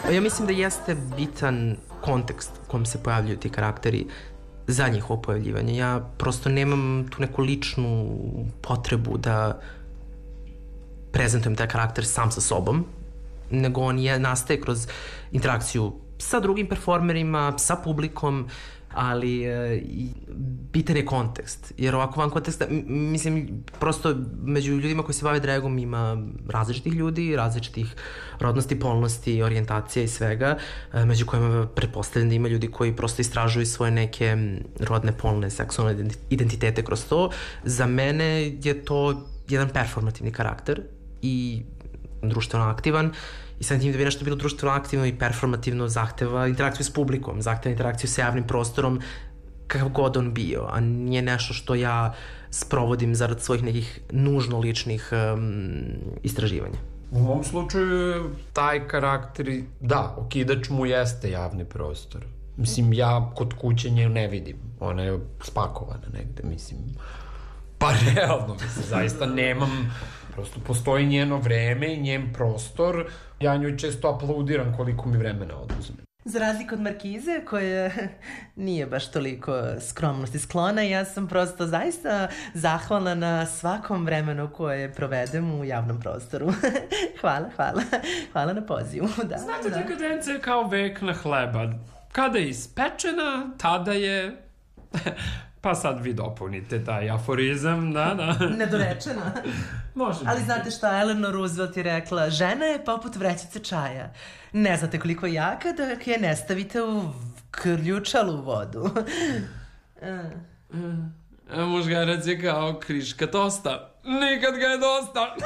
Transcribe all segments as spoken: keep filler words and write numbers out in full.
Ja mislim da jeste bitan kontekst u kom se pojavljuju ti karakteri za njihovo pojavljivanje. Ja prosto nemam tu neku ličnu potrebu da prezentujem taj karakter sam sa sobom, nego on je, nastaje kroz interakciju sa drugim performerima, sa publikom, ali e, bitan je kontekst, jer ovako van konteksta, mislim, prosto među ljudima koji se bave dragom ima različitih ljudi, različitih rodnosti, polnosti, orijentacija i svega, e, među kojima pretpostavljam da ima ljudi koji prosto istražuju svoje neke rodne, polne, seksualne identitete kroz to. Za mene je to jedan performativni karakter i društveno aktivan, i sad tim da bi nešto bilo društveno aktivno i performativno zahteva interakciju s publikom, zahteva interakciju sa javnim prostorom, kakav god on bio, a nije nešto što ja sprovodim zarad svojih nekih nužno ličnih um, istraživanja. U mom slučaju taj karakter, da, okidač mu jeste javni prostor. Mislim, ja kod kuće nje ne vidim, ona je spakovana negde, mislim, pa realno, mislim, zaista nemam, prosto postoji njeno vreme i njen prostor, ja njoj često aplaudiram koliko mi vremena oduzme. Za razliku od Markize, koja nije baš toliko skromnosti sklona, ja sam prosto zaista zahvalna na svakom vremenu koje provedem u javnom prostoru. Hvala, hvala. Hvala na pozivu. Da, znate, da. dekadencija je kao vekna hleba. Kada je ispečena, tada je... Pa sad vi dopunite taj aforizam, da, da. Nedorečena. Može. Ali znate šta, Eleanor Roosevelt je rekla, žena je poput vrećice čaja. Ne znate koliko je jaka dok je ne stavite u krljučalu vodu. A muškarac je kao kriška tosta. Nikad ga je dosta.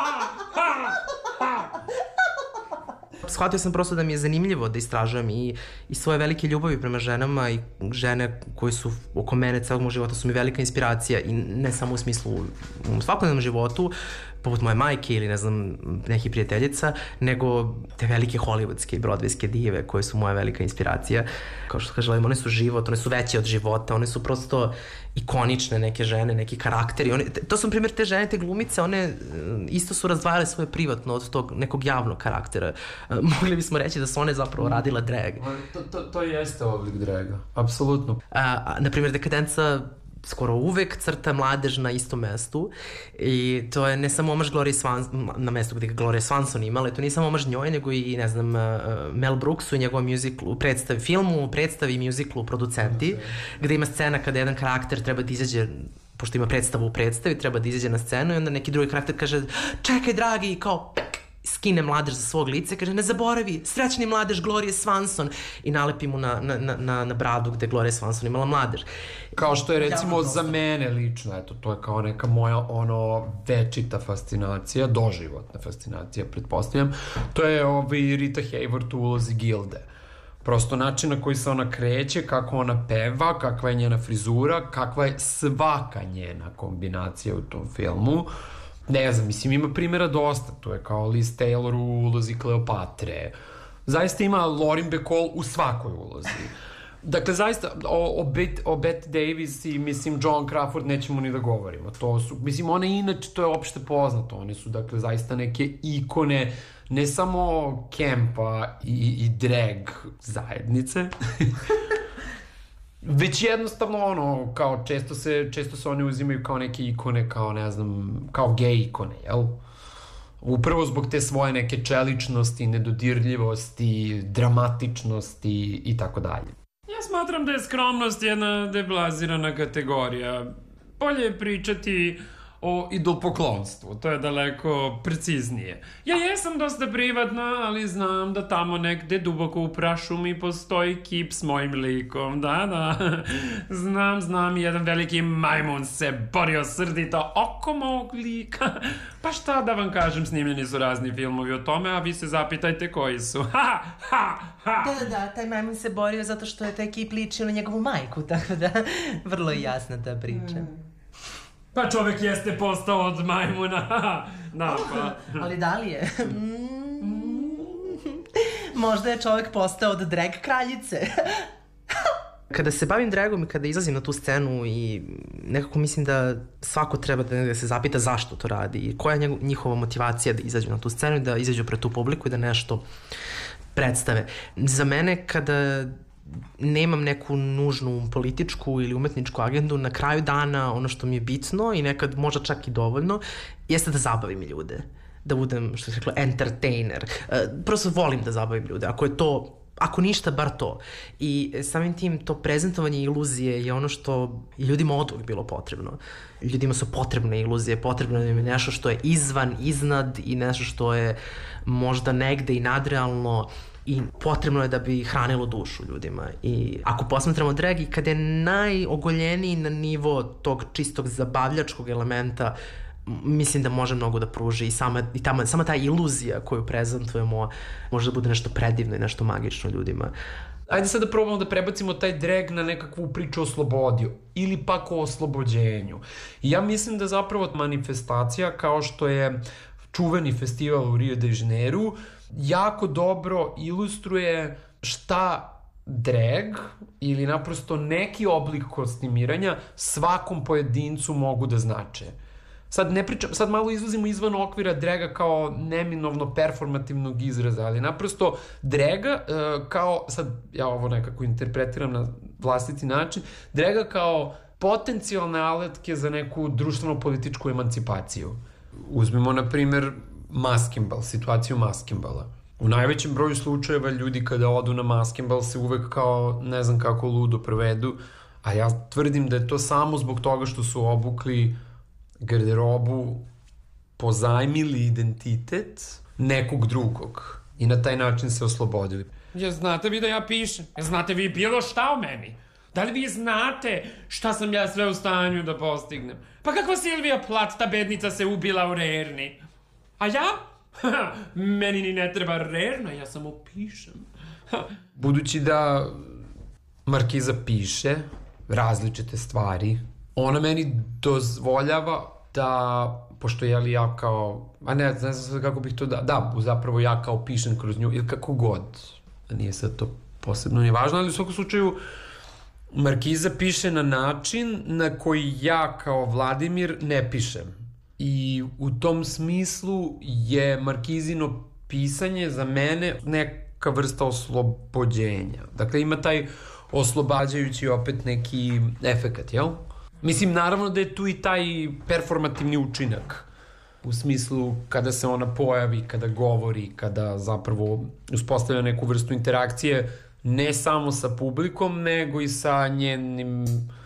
Shvatio sam prosto da mi je zanimljivo da istražujem i, i svoje velike ljubavi prema ženama, i žene koje su oko mene celog mog života su mi velika inspiracija, i ne samo u smislu u svakodnevnom životu, poput moje majke ili ne znam nekih prijateljica, nego te velike hollywoodske i brodvejske dive koje su moja velika inspiracija. Kao što kažem, one su život, one su veće od života, one su prosto ikonične neke žene, neki karakteri. One, to su, na primjer, te žene, te glumice, one isto su razdvajale svoje privatno od tog nekog javnog karaktera. Mogli bismo reći da su one zapravo radile drag. To, to, to jeste oblik draga, apsolutno. A, na primjer, Dekadenca skoro uvek crta mladež na istom mestu, i to je ne samo omaž Gloria Swanson, na mestu gde Gloria Swanson imala, to nije samo omaž njoj, nego i, ne znam, Mel Brooksu i njegovom muziklu, predstavi, filmu, predstavi i muziklu Producenti, okay. Gde ima scena kada jedan karakter treba da izađe, pošto ima predstavu u predstavi, treba da izađe na scenu, i onda neki drugi karakter kaže, čekaj dragi, i kao skine mladež za svog lica i kaže, ne zaboravi, srećni mladež Gloria Swanson, i nalepi mu na, na, na, na bradu gde Gloria Swanson imala mladež. Kao što je recimo za mene lično, eto, to je kao neka moja ono večita fascinacija, doživotna fascinacija, pretpostavljam, to je ovaj Rita Hayworth u ulozi Gilde. Prosto način na koji se ona kreće, kako ona peva, kakva je njena frizura, kakva je svaka njena kombinacija u tom filmu. Ne znam, mislim, ima primjera dosta, to je kao Liz Taylor u ulozi Kleopatre. Zaista ima Lauren Bacall u svakoj ulozi. Dakle, zaista, o, o, Bet, o Bette Davis i, mislim, Joan Crawford nećemo ni da govorimo. To su, mislim, one inače, to je opšte poznato. One su, dakle, zaista neke ikone, ne samo kempa i, i drag zajednice, već jednostavno, ono, kao često se, često se one uzimaju kao neke ikone, kao, ne znam, kao gej ikone, jel? Upravo zbog te svoje neke čeličnosti, nedodirljivosti, dramatičnosti i tako dalje. Ja smatram da je skromnost jedna deblazirana kategorija. Bolje je pričati o idolpoklonstvu, to je daleko preciznije. Ja jesam dosta privatna, ali znam da tamo negde duboko u prašumi postoji kip s mojim likom, da, da. Znam, znam, jedan veliki majmun se borio srdito oko mog lika. Pa šta da vam kažem, snimljeni su razni filmovi o tome, a vi se zapitajte koji su. Ha, ha, ha. Da, da, da, taj majmun se borio zato što je taj kip ličio na njegovu majku, tako da vrlo je jasna ta priča. Mm. Pa čovek jeste postao od majmuna. Da, pa. Ali da li je? Možda je čovek postao od drag kraljice. Kada se bavim dragom i kada izlazim na tu scenu, i nekako mislim da svako treba da se zapita zašto to radi i koja je njihova motivacija da izađu na tu scenu i da izađu pred tu publiku i da nešto predstave. Za mene kada nemam neku nužnu političku ili umetničku agendu, na kraju dana ono što mi je bitno i nekad možda čak i dovoljno, jeste da zabavim ljude. Da budem, što se rekla, entertainer. Prosto volim da zabavim ljude. Ako je to, ako ništa, bar to. I samim tim to prezentovanje iluzije je ono što je ljudima oduvek bilo potrebno. Ljudima su potrebne iluzije, potrebno im je nešto što je izvan, iznad i nešto što je možda negde i nadrealno i potrebno je da bi hranilo dušu ljudima. I ako posmatramo drag, i kada je najogoljeniji na nivo tog čistog zabavljačkog elementa, mislim da može mnogo da pruži i sama, i tamo, sama ta iluzija koju prezentujemo može da bude nešto predivno i nešto magično ljudima. Ajde sad da probamo da prebacimo taj drag na nekakvu priču o slobodi ili pak o oslobođenju. I ja mislim da zapravo manifestacija kao što je čuveni festival u Rio de Janeiru jako dobro ilustruje šta drag ili naprosto neki oblik kostimiranja svakom pojedincu mogu da znače. Sad ne pričam, sad malo izlazimo izvan okvira draga kao neminovno performativnog izraza, ali naprosto draga uh, kao, sad ja ovo nekako interpretiram na vlastiti način, draga kao potencijalne aletke za neku društveno-političku emancipaciju. Uzmimo, na primer, maskimbal, situaciju maskimbala. U najvećem broju slučajeva ljudi kada odu na maskimbal se uvek kao, ne znam kako ludo provedu, a ja tvrdim da je to samo zbog toga što su obukli garderobu, pozajmili identitet nekog drugog i na taj način se oslobodili. Ja, znate vi da ja pišem? Ja, znate vi bilo šta o meni? Da li vi znate šta sam ja sve u stanju da postignem? Pa kakva Silvija Plath, ta bednica se ubila u Rerni. A ja? Meni ni ne treba Rerna, ja samo pišem. Budući da Markiza piše različite stvari, ona meni dozvoljava da, pošto je li ja kao, a ne, ne znam kako bih to da, da, zapravo ja kao pišem kroz nju, ili kako god, nije sad to posebno nije važno, ali u svakom slučaju Markiza piše na način na koji ja kao Vladimir ne pišem. I u tom smislu je Markizino pisanje za mene neka vrsta oslobođenja. Dakle, ima taj oslobađajući opet neki efekat, jel? Mislim, naravno da je tu i taj performativni učinak. U smislu kada se ona pojavi, kada govori, kada zapravo uspostavlja neku vrstu interakcije ne samo sa publikom, nego i sa njenim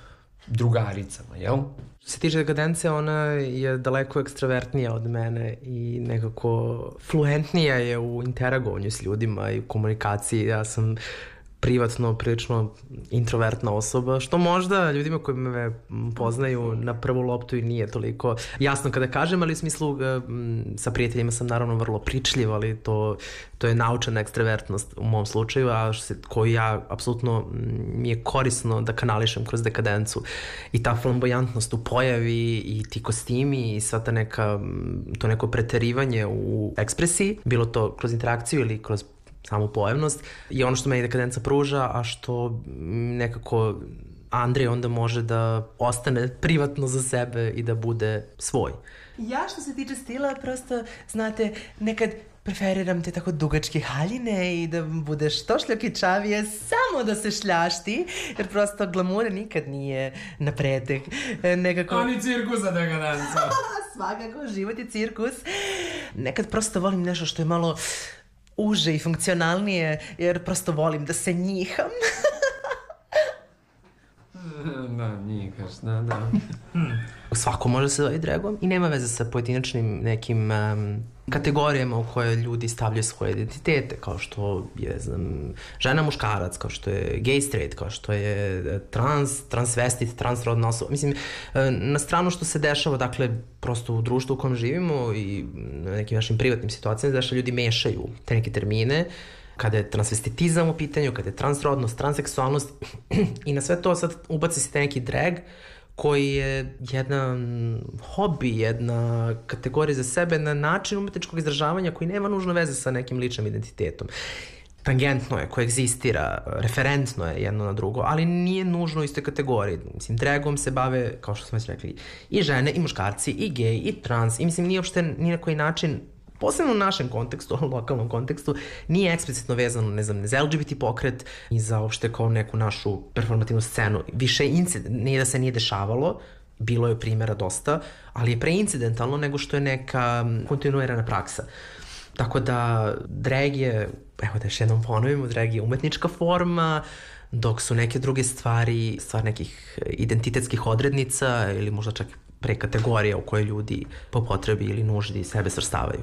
drugaricama, jel? Što se tiče dekadence, ona je daleko ekstravertnija od mene i nekako fluentnija je u interagovanju s ljudima i u komunikaciji. Ja sam privatno, prilično introvertna osoba, što možda ljudima koji me poznaju na prvu loptu i nije toliko jasno kada kažem, ali u smislu sa prijateljima sam naravno vrlo pričljiv, ali to, to je naučena ekstravertnost u mom slučaju, a se, koju ja apsolutno mi je korisno da kanališem kroz dekadencu. I ta flamboyantnost u pojavi i ti kostimi i sva ta neka, to neko preterivanje u ekspresiji, bilo to kroz interakciju ili kroz samu pojavnost, je ono što meni dekadenca pruža, a što nekako Andrej onda može da ostane privatno za sebe i da bude svoj. Ja što se tiče stila, prosto, znate, nekad preferiram te tako dugačke haljine i da bude što šljokičavije, samo da se šljašti, jer prosto glamura nikad nije na pretek. Nekako... Oni cirkusa dekadenca. Svakako, život je cirkus. Nekad prosto volim nešto što je malo uže i funkcionalnije, jer prosto volim da se njiham. Da, njihaš, da, da. Svako može se zove dragom i nema veze sa pojedinačnim nekim um, kategorijama u koje ljudi stavljaju svoje identitete, kao što je, znam, žena muškarac, kao što je gay straight, kao što je trans, transvestit, transrodna osoba. Mislim, na stranu što se dešava, dakle, prosto u društvu u kojem živimo i na nekim našim privatnim situacijama, da što ljudi mešaju te neke termine, kada je transvestitizam u pitanju, kada je transrodnost, transseksualnost i na sve to sad ubaci se te neki drag koji je jedan hobi, jedna kategorija za sebe na način umetničkog izražavanja koji nema nužno veze sa nekim ličnim identitetom. Tangentno je, koegzistira, referentno je jedno na drugo, ali nije nužno u istoj kategoriji. Mislim, dragom se bave, kao što smo već rekli, i žene, i muškarci, i gej, i trans, i mislim, nije uopšte ni na koji način posebno u našem kontekstu, u lokalnom kontekstu, nije eksplicitno vezano, ne znam, za L G B T pokret i za uopšte kao neku našu performativnu scenu. Više incident, nije da se nije dešavalo, bilo je primjera dosta, ali je preincidentalno nego što je neka kontinuirana praksa. Tako da drag je, evo da još jednom ponovimo, drag je umetnička forma, dok su neke druge stvari, stvar nekih identitetskih odrednica ili možda čak pre kategorija u koje ljudi po potrebi ili nuždi sebe svrstavaju.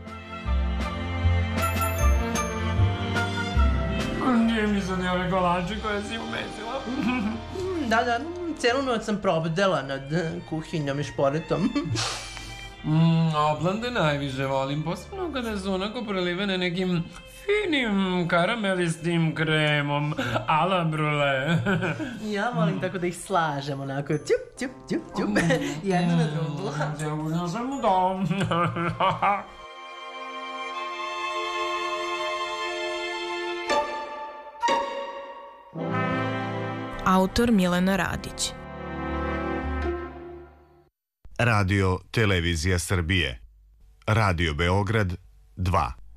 Nije mi za ne ove golače koje si umesila. Da, da, celu noć sam probdela nad kuhinjom i šporetom. Mm, oblande najviše volim, posebno kada su onako prelivene nekim finim karamelistim kremom, a la brule. Ja volim tako da ih slažem, onako, ćup, ćup, ćup, ćup, jedno na drugu. Ja sam u dom. Autor Milena Radić. Radio Televizija Srbije. Radio Beograd dva.